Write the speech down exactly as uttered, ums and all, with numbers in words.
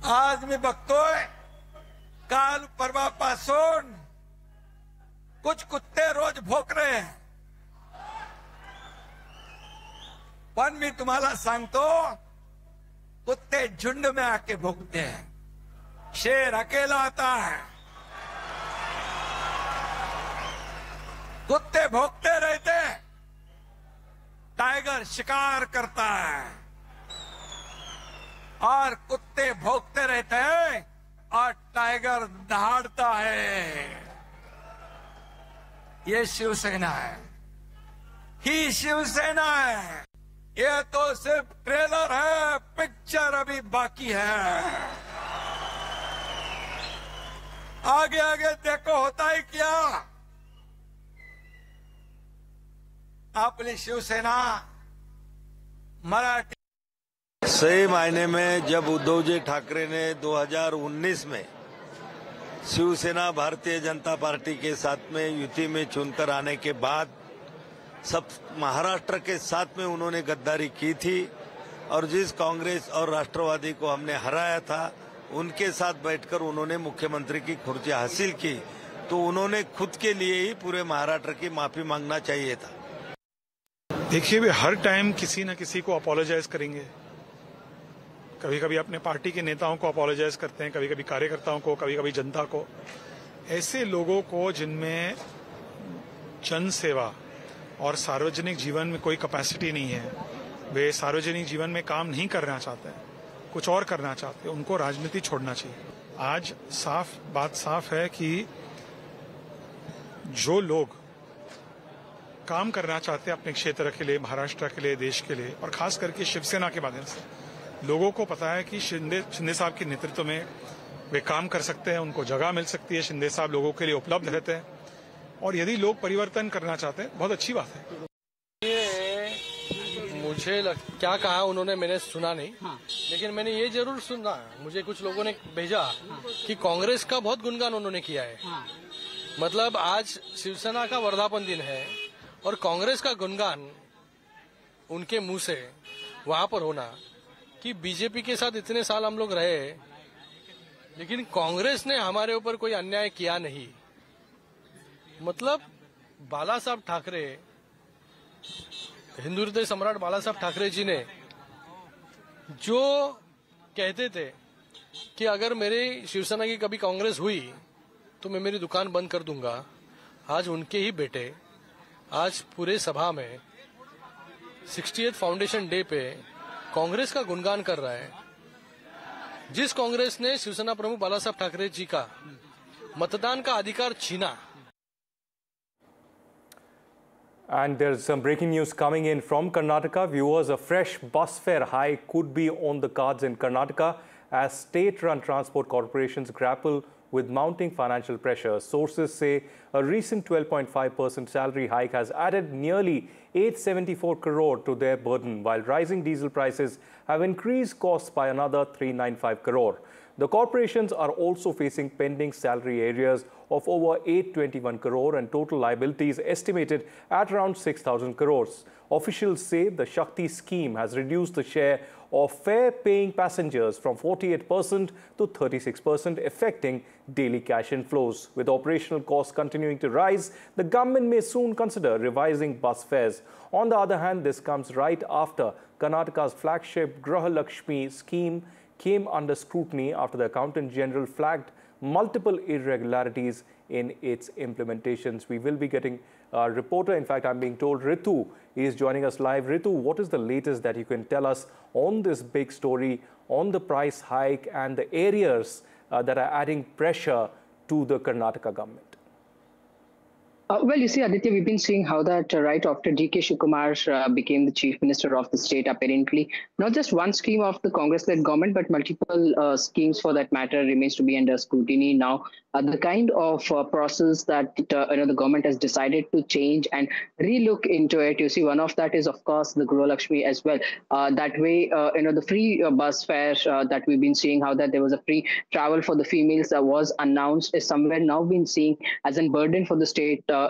आज मी बघतोय काल परवापासून कुछ कुत्ते रोज भोक रहे हैं, पण मी तुम्हाला सांगतो कुत्ते झुंड में आके भोगते हैं, शेर अकेला आता है। कुत्ते भोगते रहते, टाइगर शिकार करता है, और कुत्ते भोगते रहते हैं और टाइगर दहाड़ता है। ये शिवसेना है, ही शिवसेना है। ये तो सिर्फ ट्रेलर है, पिक्चर अभी बाकी है। आगे आगे देखो होता है क्या। आपली शिवसेना मराठी। सही मायने में जब उद्धव जी ठाकरे ने दो हज़ार उन्नीस में शिवसेना भारतीय जनता पार्टी के साथ में युति में चुनकर आने के बाद सब महाराष्ट्र के साथ में उन्होंने गद्दारी की थी, और जिस कांग्रेस और राष्ट्रवादी को हमने हराया था उनके साथ बैठकर उन्होंने मुख्यमंत्री की कुर्सी हासिल की, तो उन्होंने खुद के लिए ही पूरे महाराष्ट्र की माफी मांगना चाहिए था। देखिए, वे हर टाइम किसी न किसी को अपोलोजाइज करेंगे। कभी कभी अपने पार्टी के नेताओं को अपोलोजाइज करते हैं, कभी कभी कार्यकर्ताओं को, कभी कभी जनता को। ऐसे लोगों को जिनमें जन सेवा और सार्वजनिक जीवन में कोई कैपेसिटी नहीं है, वे सार्वजनिक जीवन में काम नहीं करना चाहते हैं, कुछ और करना चाहते हैं, उनको राजनीति छोड़ना चाहिए। आज साफ बात साफ है कि जो लोग काम करना चाहते हैं अपने क्षेत्र के लिए, महाराष्ट्र के लिए, देश के लिए, और खास करके शिवसेना के माध्यम से लोगों को पता है कि शिंदे शिंदे साहब के नेतृत्व में वे काम कर सकते हैं, उनको जगह मिल सकती है, शिंदे साहब लोगों के लिए उपलब्ध रहते हैं, और यदि लोग परिवर्तन करना चाहते हैं बहुत अच्छी बात है। ये मुझे लग, क्या कहा उन्होंने मैंने सुना नहीं, हाँ। लेकिन मैंने ये जरूर सुना, मुझे कुछ लोगों ने भेजा, हाँ। कि कांग्रेस का बहुत गुणगान उन्होंने किया है, हाँ। मतलब आज शिवसेना का वर्धापन दिन है और कांग्रेस का गुणगान उनके मुंह से वहां पर होना कि बीजेपी के साथ इतने साल हम लोग रहे लेकिन कांग्रेस ने हमारे ऊपर कोई अन्याय किया नहीं। मतलब बाला साहब ठाकरे, हिंदू हृदय सम्राट बाला साहब ठाकरे जी ने जो कहते थे कि अगर मेरी शिवसेना की कभी कांग्रेस हुई तो मैं मेरी दुकान बंद कर दूंगा, आज उनके ही बेटे आज पूरे सभा में सिक्सटीएथ फाउंडेशन डे पे कांग्रेस का गुणगान कर रहा है। जिस कांग्रेस ने शिवसेना प्रमुख बाला साहब ठाकरे जी का मतदान का अधिकार छीना। And there's some breaking news coming in from Karnataka. Viewers, a fresh bus fare hike could be on the cards in Karnataka as state-run transport corporations grapple with mounting financial pressure. Sources say a recent twelve point five percent salary hike has added nearly eight hundred seventy-four crore to their burden, while rising diesel prices have increased costs by another three hundred ninety-five crore. The corporations are also facing pending salary arrears of over eight hundred twenty-one crore and total liabilities estimated at around six thousand crores. Officials say the Shakti scheme has reduced the share of fare-paying passengers from forty-eight percent to thirty-six percent, affecting daily cash inflows. With operational costs continuing to rise, the government may soon consider revising bus fares. On the other hand, this comes right after Karnataka's flagship Graha Lakshmi scheme came under scrutiny after the Accountant General flagged multiple irregularities in its implementations. We will be getting a reporter, in fact, I'm being told Ritu is joining us live. Ritu, what is the latest that you can tell us on this big story, on the price hike and the areas uh, that are adding pressure to the Karnataka government? Uh, well, you see, Aditya, we've been seeing how that uh, right after D K Shivakumar uh, became the chief minister of the state, apparently, not just one scheme of the Congress-led government, but multiple uh, schemes for that matter remains to be under scrutiny. Now, uh, the kind of uh, process that uh, you know, the government has decided to change and relook into it, you see, one of that is, of course, the Guru Lakshmi as well. Uh, that way, uh, you know, the free uh, bus fare uh, that we've been seeing, how that there was a free travel for the females that was announced, is somewhere now been seen as a burden for the state. Uh,